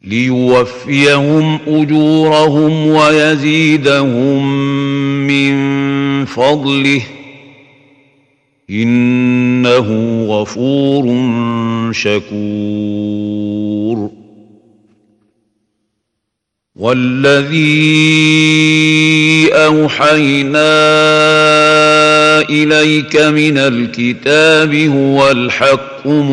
ليوفيهم أجورهم ويزيدهم من فضله إنه غفور شكور. والذي أوحينا إليك من الكتاب هو الحق